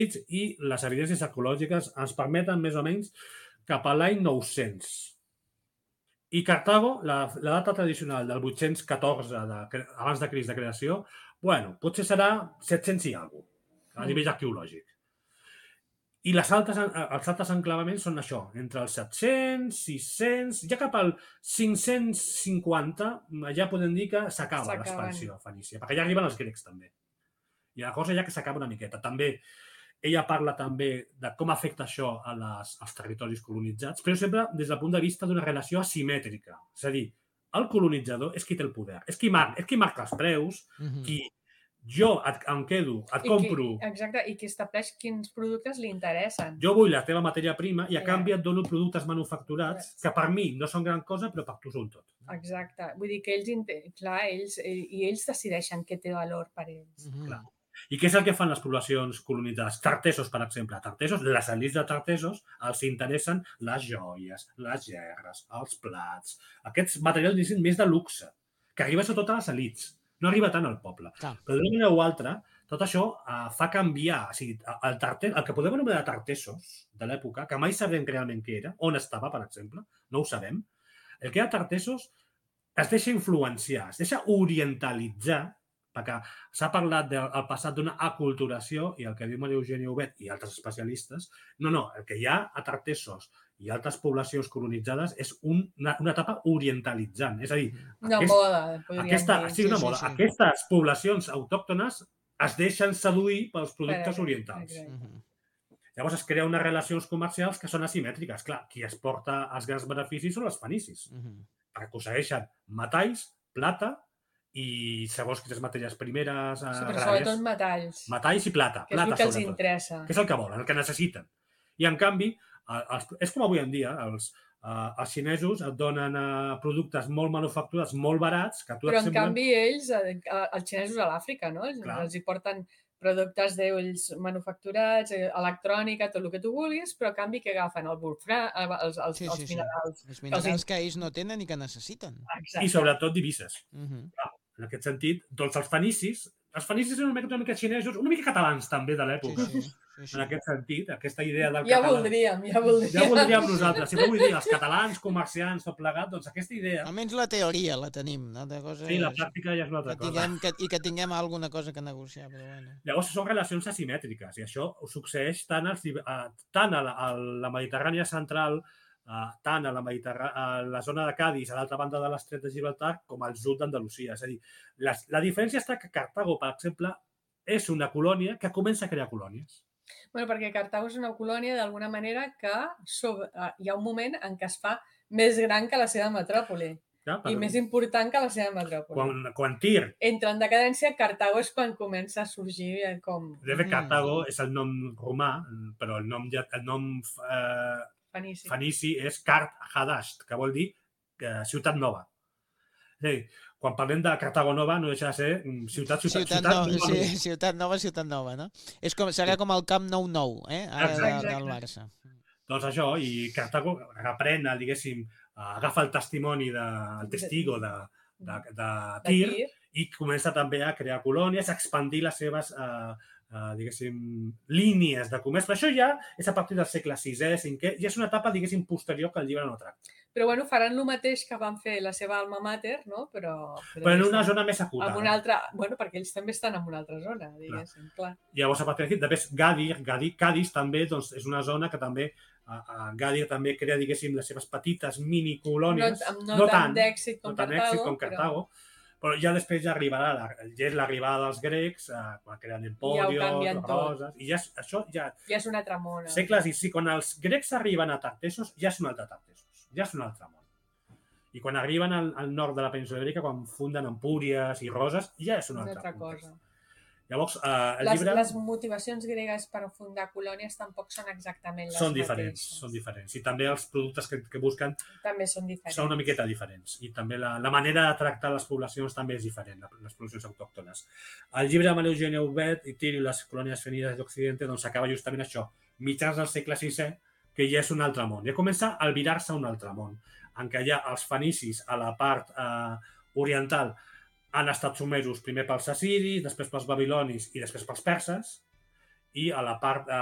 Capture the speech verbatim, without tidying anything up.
i les evidències arqueològiques ens permeten més o menys cap a l'any nou-cents. I Cartago, la, la data tradicional del vuit-cents catorze de, abans de Crist de creació, bueno, potser serà set-cents i alguna cosa, a nivell arqueològic. I les altres, els altres enclavaments són això, entre els set-cents, sis-cents, ja cap al cinc-cents cinquanta, ja podem dir que s'acaba l'expansió fenícia, perquè ja arriben els grecs també. I la cosa ja que s'acaba una miqueta. També, ella parla també de com afecta això a les, als territoris colonitzats, però sempre des del punt de vista d'una relació asimètrica. És a dir, el colonitzador és qui té el poder, és qui, mar és qui marca els preus, uh-huh. qui jo et, em quedo, et I compro... Qui, exacte, i qui estableix quins productes li interessen. Jo vull la teva matèria prima i a canvi et dono productes manufacturats que per mi no són gran cosa, però per tu són tot. Exacte. Vull dir que ells, clar, ells, i ells decideixen què té valor per ells. Mm-hmm. Clar. I què és el que fan les poblacions colonitzades? Tartesos, per exemple. Tartesos, les elits de Tartesos, els interessen les joies, les gerres, els plats, aquests materials, diguéssim, més de luxe, que arriba sobretot a les elits. No arriba tant al poble. Ah. Però d'una manera o altra, tot això uh, fa canviar. O sigui, el, tartes, el que podem anomenar Tartesos de l'època, que mai sabem realment què era, on estava, per exemple, no ho sabem, el que era Tartesos es deixa influenciar, es deixa orientalitzar, perquè s'ha parlat del passat d'una aculturació, i el que diu Maria Eugènia Huguet i altres especialistes, no, no, el que hi ha a Tartesos i altres poblacions colonitzades és un, una, una etapa orientalitzant. És a dir, una aquest, moda, aquesta, sí, una sí, moda. Sí, sí. Aquestes poblacions autòctones es deixen seduir pels productes Però, orientals. Exacte. Llavors es creen unes relacions comercials que són asimètriques. Clar, qui es porta els grans beneficis són els fenicis, uh-huh. perquè aconsegueixen metalls, plata i segons quines matèries primeres... Sí, però rares, sobretot metalls. Metalls i plata. Que és plata, el que els sobretot. interessa. Que és el que volen, el que necessiten. I en canvi, els, és com avui en dia, els, uh, els xinesos et donen uh, productes molt manufacturats, molt barats... Que tu però en semblen... canvi ells, els xinesos a l'Àfrica, no? Clar. Els hi porten productes d'ells manufacturats, electrònica, tot el que tu vulguis, però a canvi que agafen el wolfram, els, els, sí, sí, els minerals. Sí. Els minerals els... que ells no tenen i que necessiten. Exacte. I sobretot divises. Uh-huh. Clar. En aquest sentit, doncs els fenicis, els fenicis eren una mica, una mica xinesos, una mica catalans també de l'època. Sí, sí, sí, sí. En aquest sentit, aquesta idea del ja català... Voldríem, ja voldríem, ja voldríem nosaltres. Si vull dir, els catalans, comerciants, tot plegat, doncs aquesta idea... Almenys la teoria la tenim, no? Cosa sí, la pràctica ja és una altra que tinguem, cosa. Que, I que tinguem alguna cosa que negociar, però bueno. Llavors, són relacions asimètriques, i això succeeix tant, als, tant a, la, a la Mediterrània central, Uh, tant a la, a la zona de Cadis, a l'altra banda de l'estret de Gibraltar, com al sud d'Andalusia. És a dir, la, la diferència està que Cartago, per exemple, és una colònia que comença a crear colònies. Bueno, perquè Cartago és una colònia, d'alguna manera, que sobre, uh, hi ha un moment en què es fa més gran que la seva metròpoli. Ja, I més important que la seva metròpoli. Quan, quan Tir... Entra en decadència, Cartago és quan comença a sorgir com... De fet, Cartago mm. és el nom romà, però el nom, el nom eh, Fenici. Fenici és Cart Hadasht, que vol dir eh, ciutat nova. És a dir, quan parlem de Cartago Nova no deixa de ser ciutat, ciutat, ciutat, ciutat, no, nova, sí, ciutat nova, ciutat nova, no? És com, serà com el Camp Nou Nou, eh? Ara de, del Barça. Doncs això, i Cartago reprèn, diguéssim, agafa el testimoni, de, el testigo de, de, de, de Tir, de i comença també a crear colònies, a expandir les seves... Eh, Uh, diguéssim, línies de comerç. Però això ja és a partir del segle sisè, cinquè, ja és una etapa, diguéssim, posterior que el llibre no tracta. Però, bueno, faran el mateix que van fer la seva alma mater, no? Però, però, però en una zona més acotada. En una altra... Bueno, perquè ells també estan en una altra zona, diguéssim, clar. clar. Llavors, a partir d'aquí, després, Gàdir, Gàdir, Cadis també, doncs, és una zona que també, uh, uh, Gàdir també crea, diguéssim, les seves petites minicolònies. No, no, no tant d'èxit com, no com Cartago, però... Però ja després ja arribarà la, ja és l'arribada dels grecs, eh, quan creen Empòrios, ja Roses, i ja és, això ja... Ja és una altra mona. Segles, i sí, quan els grecs arriben a Tartesos, ja és un altre Tartesos, ja és un altre món. I quan arriben al, al nord de la península Ibèrica, quan funden Empúries i Roses, ja és un altre, altra cosa. Llavors, eh, el les, llibre... Les motivacions gregues per fundar colònies tampoc són exactament les són diferents, mateixes. Són diferents. I també els productes que, que busquen també són diferents. Són una miqueta diferents. I també la, la manera de tractar les poblacions també és diferent, les poblacions autòctones. El llibre de Maria Eugènia Huguet i Tir i les colònies fenides d'Occident doncs acaba justament això, mitjans del segle sisè, que ja és un altre món. Ja comença a albirar-se un altre món, en què ja els fenicis a la part eh, oriental han estat somesos primer pels assiris, després pels babilonis i després pels perses, i a la part